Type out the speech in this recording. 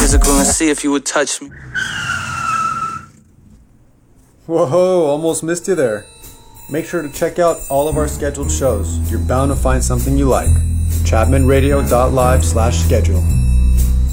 physical and see if you would touch me. Whoa, almost missed you there. Make sure to check out all of our scheduled shows. You're bound to find something you like. ChapmanRadio.live/schedule.